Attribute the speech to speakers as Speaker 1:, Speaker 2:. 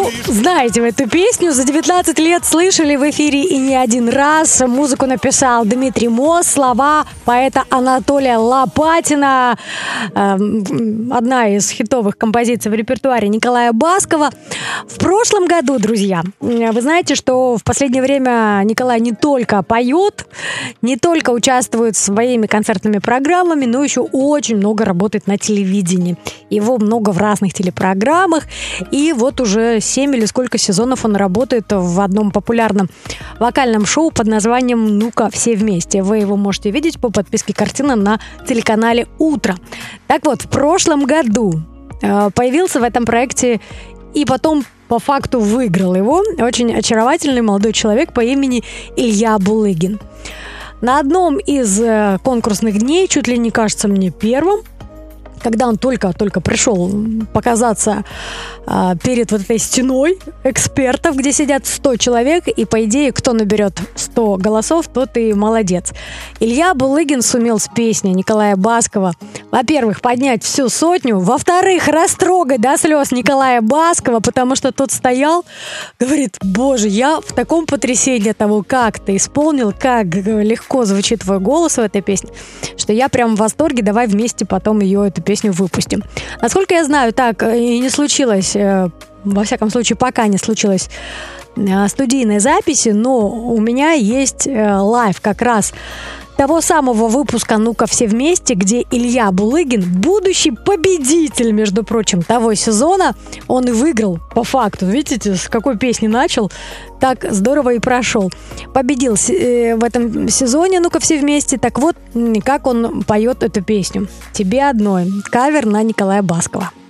Speaker 1: Ну, знаете вы эту песню, за 19 лет слышали в эфире и не один раз. Музыку написал Дмитрий Моз, слова поэта Анатолия Лопатина. Одна из хитовых композиций в репертуаре Николая Баскова. В прошлом году, друзья, вы знаете, что в последнее время Николай не только поет, не только участвует своими концертными программами, но еще очень много работает на телевидении. Его много в разных телепрограммах. И вот уже 7 или сколько сезонов он работает в одном популярном вокальном шоу под названием «Ну-ка, все вместе». Вы его можете видеть по подписке «Картина» на телеканале «Утро». Так вот, в прошлом году появился в этом проекте и потом по факту выиграл его очень очаровательный молодой человек по имени Илья Булыгин. На одном из конкурсных дней, чуть ли не кажется мне первым, когда он только пришел показаться перед вот этой стеной экспертов, где сидят 100 человек, и, по идее, кто наберет 100 голосов, тот и молодец. Илья Булыгин сумел с песней Николая Баскова, во-первых, поднять всю сотню, во-вторых, растрогать до слез Николая Баскова, потому что тот стоял, говорит: боже, я в таком потрясении от того, как ты исполнил, как легко звучит твой голос в этой песне, что я прям в восторге, давай вместе потом эту песню выпустим. Насколько я знаю, так и не случилось, во всяком случае, пока не случилось студийной записи, но у меня есть лайв как раз того самого выпуска «Ну-ка, все вместе», где Илья Булыгин, будущий победитель, между прочим, того сезона, он и выиграл по факту. Видите, с какой песни начал, так здорово и прошел. Победил в этом сезоне «Ну-ка, все вместе». Так вот, как он поет эту песню. «Тебе одной». Кавер на Николая Баскова.